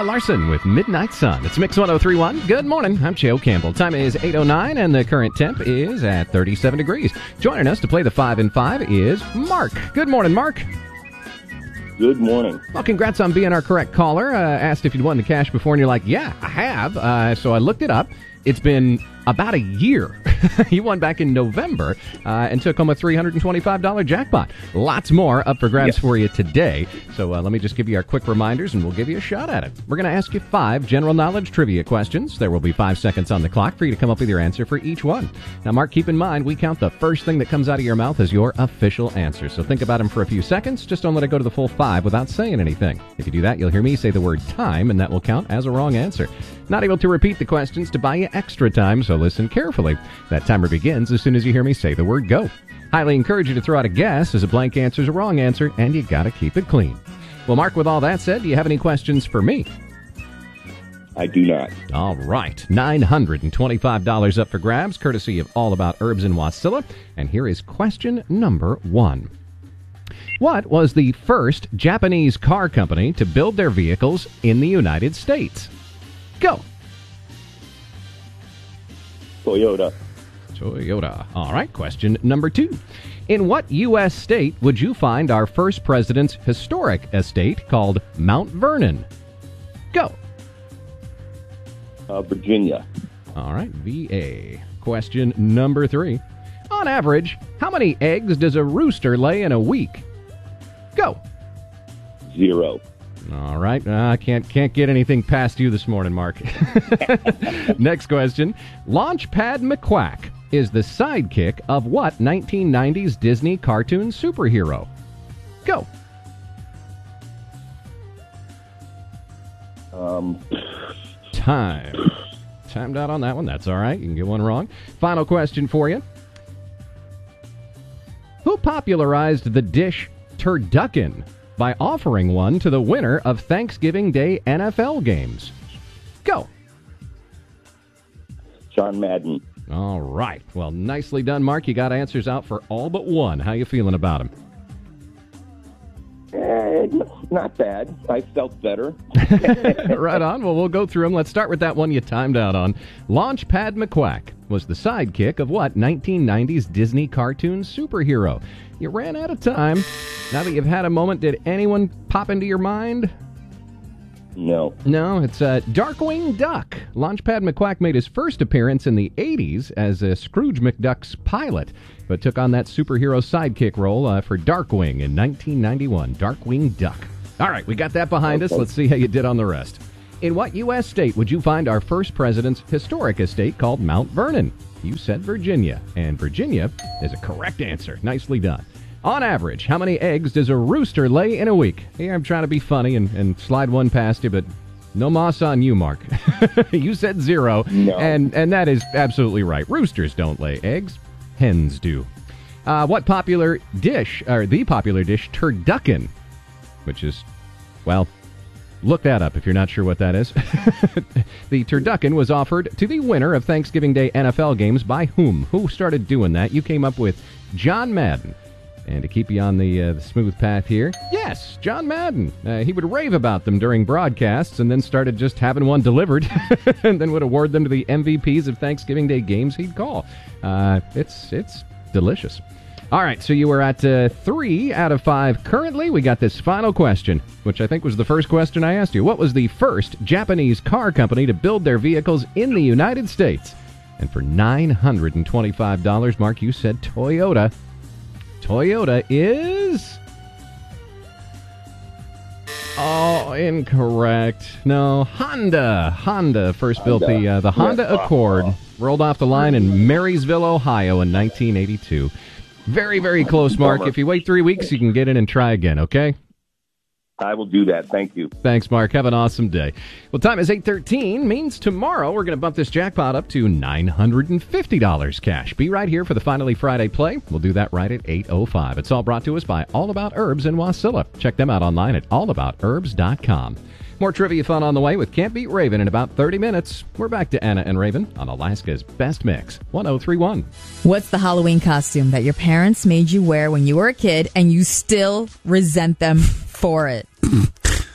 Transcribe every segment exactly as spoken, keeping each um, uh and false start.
Larson with Midnight Sun. It's Mix one oh three point one. Good morning. I'm Joe Campbell. Time is eight oh nine, and the current temp is at thirty-seven degrees. Joining us to play the five and five is Mark. Good morning, Mark. Good morning. Well, congrats on being our correct caller. Uh, asked if you'd won the cash before, and you're like, yeah, I have. Uh, so I looked it up. It's been about a year. You won back in November uh, and took home a three hundred twenty-five dollars jackpot. Lots more up for grabs yep. for you today. So uh, let me just give you our quick reminders, and we'll give you a shot at it. We're going to ask you five general knowledge trivia questions. There will be five seconds on the clock for you to come up with your answer for each one. Now, Mark, keep in mind, we count the first thing that comes out of your mouth as your official answer. So think about them for a few seconds. Just don't let it go to the full five without saying anything. If you do that, you'll hear me say the word time, and that will count as a wrong answer. Not able to repeat the questions to buy you extra time, so listen carefully. That timer begins as soon as you hear me say the word go. Highly encourage you to throw out a guess, as a blank answer is a wrong answer, and you gotta keep it clean. Well, Mark, with all that said, do you have any questions for me? I do not. All right. nine hundred twenty-five dollars up for grabs, courtesy of All About Herbs in Wasilla. And here is question number one. What was the first Japanese car company to build their vehicles in the United States? Go. Toyota. Toyota. All right, question number two. In what U S state would you find our first president's historic estate called Mount Vernon? Go. Uh, Virginia. All right, V A. Question number three. On average, how many eggs does a rooster lay in a week? Go. Zero. All right. I uh, can't can't get anything past you this morning, Mark. Next question. Launchpad McQuack is the sidekick of what nineteen nineties Disney cartoon superhero? Go. Um. Time. Timed out on that one. That's all right. You can get one wrong. Final question for you. Who popularized the dish turducken by offering one to the winner of Thanksgiving Day N F L games? Go. John Madden. All right. Well, nicely done, Mark. You got answers out for all but one. How you feeling about them? Eh, not bad. I felt better. Right on. Well, we'll go through them. Let's start with that one you timed out on. Launchpad McQuack was the sidekick of what nineteen nineties Disney cartoon superhero? You ran out of time. Now that you've had a moment, did anyone pop into your mind? No. No, it's uh, Darkwing Duck. Launchpad McQuack made his first appearance in the eighties as a Scrooge McDuck's pilot, but took on that superhero sidekick role uh, for Darkwing in nineteen ninety-one. Darkwing Duck. All right, we got that behind okay. us. Let's see how you did on the rest. In what U S state would you find our first president's historic estate called Mount Vernon? You said Virginia, and Virginia is a correct answer. Nicely done. On average, how many eggs does a rooster lay in a week? Here, I'm trying to be funny and, and slide one past you, but no moss on you, Mark. You said zero, no. and, and that is absolutely right. Roosters don't lay eggs. Hens do. Uh, what popular dish, or the popular dish, turducken, which is, well, look that up if you're not sure what that is. The turducken was offered to the winner of Thanksgiving Day N F L games by whom? Who started doing that? You came up with John Madden. And to keep you on the, uh, the smooth path here, yes, John Madden. Uh, he would rave about them during broadcasts and then started just having one delivered and then would award them to the M V Ps of Thanksgiving Day games he'd call. Uh, it's it's delicious. All right, so you were at uh, three out of five currently. We got this final question, which I think was the first question I asked you. What was the first Japanese car company to build their vehicles in the United States? And for nine hundred twenty-five dollars, Mark, you said Toyota. Toyota is... Oh, incorrect. No, Honda. Honda first Honda. built the uh, the Honda yeah. Accord. Rolled off the line in Marysville, Ohio in nineteen eighty-two. Very, very close, Mark. If you wait three weeks, you can get in and try again, okay? I will do that. Thank you. Thanks, Mark. Have an awesome day. Well, time is eight thirteen. Means tomorrow we're going to bump this jackpot up to nine hundred fifty dollars cash. Be right here for the Finally Friday play. We'll do that right at eight oh five. It's all brought to us by All About Herbs in Wasilla. Check them out online at all about herbs dot com. More trivia fun on the way with Can't Beat Raven in about thirty minutes. We're back to Anna and Raven on Alaska's Best Mix, one oh three point one. What's the Halloween costume that your parents made you wear when you were a kid and you still resent them for it?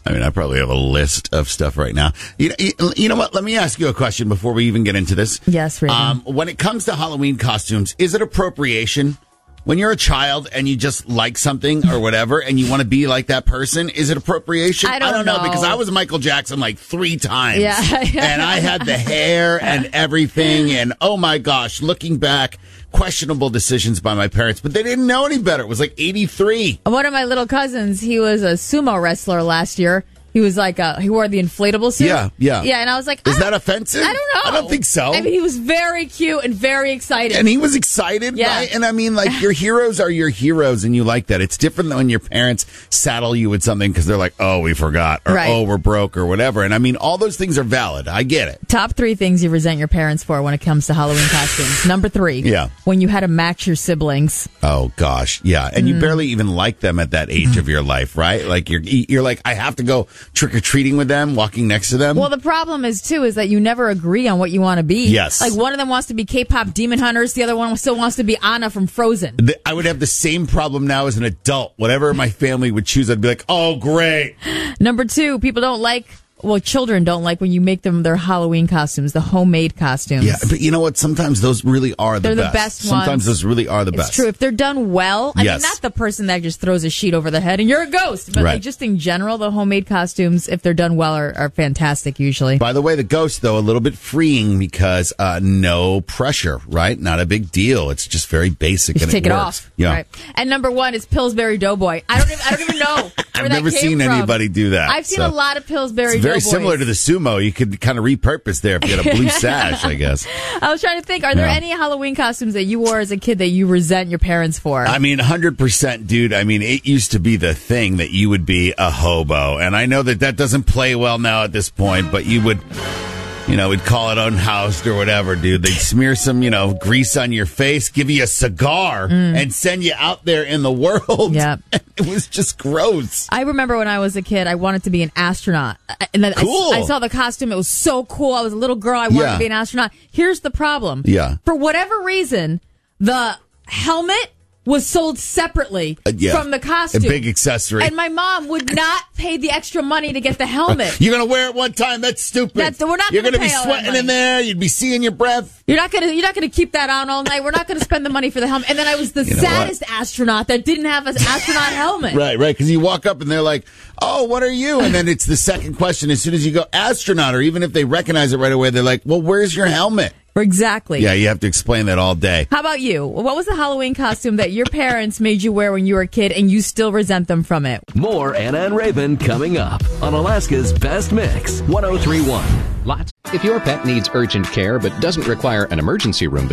I mean, I probably have a list of stuff right now. You know, you know what? Let me ask you a question before we even get into this. Yes, Raven. Um, when it comes to Halloween costumes, is it appropriation? When you're a child and you just like something or whatever and you want to be like that person, is it appropriation? I don't, I don't know. know because I was Michael Jackson like three times. Yeah. And I had the hair and everything. And oh my gosh, looking back, questionable decisions by my parents, but they didn't know any better. It was like eighty-three. One of my little cousins, he was a sumo wrestler last year. He was like, uh, he wore the inflatable suit. Yeah, yeah. Yeah, and I was like, Is I that offensive? I don't know. I don't think so. I mean, he was very cute and very excited. And he was excited, Yeah. right? And I mean, like, your heroes are your heroes, and you like that. It's different than when your parents saddle you with something because they're like, oh, we forgot, or Right. oh, we're broke, or whatever. And I mean, all those things are valid. I get it. Top three things you resent your parents for when it comes to Halloween costumes. Number three. Yeah. When you had to match your siblings. Oh, gosh. Yeah. And Mm. you barely even like them at that age of your life, right? Like, you're you're like, I have to go trick-or-treating with them, walking next to them. Well, the problem is, too, is that you never agree on what you want to be. Yes. Like, one of them wants to be K-pop demon hunters. The other one still wants to be Anna from Frozen. The- I would have the same problem now as an adult. Whatever my family would choose, I'd be like, oh, great. Number two, people don't like, well, children don't like when you make them their Halloween costumes, the homemade costumes. Yeah, but you know what? Sometimes those really are the They're best. the best Sometimes ones. those really are the It's best. true. If they're done well, I Yes. mean, not the person that just throws a sheet over their head and you're a ghost, but Right. like just in general, the homemade costumes, if they're done well, are, are fantastic usually. By the way, the ghost, though, a little bit freeing because uh, no pressure, right? Not a big deal. It's just very basic Just and take it it works. off. Yeah. Right. And number one is Pillsbury Doughboy. I don't even, I don't even know where I've that never came seen from. anybody do that. I've seen so. a lot of Pillsbury It's very Doughboys. similar to the sumo. You could kind of repurpose there if you had a blue sash, I guess. I was trying to think, are there Yeah. any Halloween costumes that you wore as a kid that you resent your parents for? I mean, one hundred percent, dude. I mean, it used to be the thing that you would be a hobo. And I know that that doesn't play well now at this point, but you would, you know, we'd call it unhoused or whatever, dude. They'd smear some, you know, grease on your face, give you a cigar, and send you out there in the world. Yep. It was just gross. I remember when I was a kid, I wanted to be an astronaut. And then Cool. I, I saw the costume. It was so cool. I was a little girl. I wanted Yeah. to be an astronaut. Here's the problem. Yeah. For whatever reason, the helmet was sold separately Uh, yeah. from the costume. A big accessory. And my mom would not pay the extra money to get the helmet. You're going to wear it one time. That's stupid. That's- we're not You're gonna gonna be pay all that sweating money. in there. You'd be seeing your breath. You're not gonna, you're not gonna keep that on all night. We're not gonna spend the money for the helmet. And then I was the You know saddest astronaut that didn't have an astronaut helmet. Right, right. Because you walk up and they're like, oh, what are you? And then it's the second question. As soon as you go astronaut, or even if they recognize it right away, they're like, well, where's your helmet? Exactly. Yeah, you have to explain that all day. How about you? What was the Halloween costume that your parents made you wear when you were a kid and you still resent them from it? More Anna and Raven coming up on Alaska's Best Mix, one oh three point one. Lots. If your pet needs urgent care but doesn't require an emergency room visit,